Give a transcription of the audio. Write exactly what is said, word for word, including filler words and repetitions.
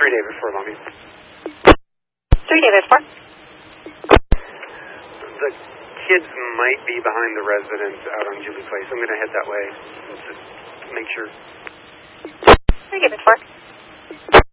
three David four, Mommy. three David four. The kids might be behind the residence out on Julie Place. I'm going to head that way. Just make sure. three David four.